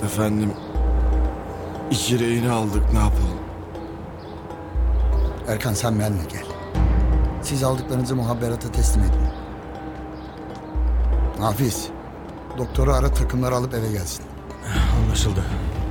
Efendim, iki rehini aldık, ne yapalım? Erkan sen benimle gel. Siz aldıklarınızı muhabberata teslim edin. Nafiz, doktoru ara, takımları alıp eve gelsin. Anlaşıldı.